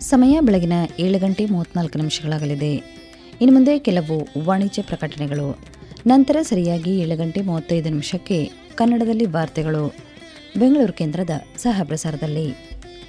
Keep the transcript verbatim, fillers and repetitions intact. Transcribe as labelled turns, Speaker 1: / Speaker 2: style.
Speaker 1: ಸಮಯ ಬೆಳಗಿನ ಏಳು ಗಂಟೆ ಮೂವತ್ತ್ನಾಲ್ಕು ನಿಮಿಷಗಳಾಗಲಿದೆ. ಇನ್ನು ಮುಂದೆ ಕೆಲವು ವಾಣಿಜ್ಯ ಪ್ರಕಟಣೆಗಳು. ನಂತರ ಸರಿಯಾಗಿ ಏಳು ಗಂಟೆ ಮೂವತ್ತೈದು ನಿಮಿಷಕ್ಕೆ ಕನ್ನಡದಲ್ಲಿ ವಾರ್ತೆಗಳು ಬೆಂಗಳೂರು ಕೇಂದ್ರದ ಸಹ ಪ್ರಸಾರದಲ್ಲಿ.